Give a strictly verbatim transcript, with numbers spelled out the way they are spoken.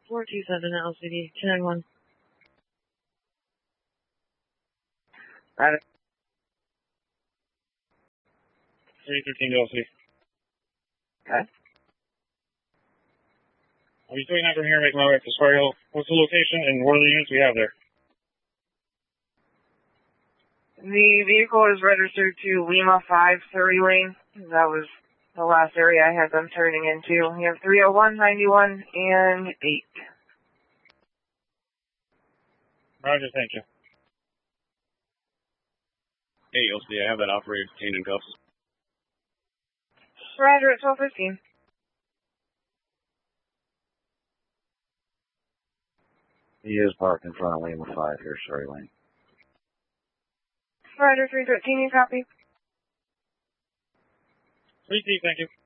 four two seven L C D, two nine one. Got it. three thirteen to L C D. Okay. I'll be doing that from here, making my way up to Square Hill. What's the location and what are the units we have there? The vehicle is registered to Lima five, Surrey Lane. That was the last area I had them turning into. We have three oh one, ninety-one, and eight. Roger, thank you. Hey, L C D, I have that operator detained in cuffs. Roger, at twelve fifteen. He is parked in front of Lima five here, Surrey Lane. Roger, three thirteen, you copy? three T, thank you.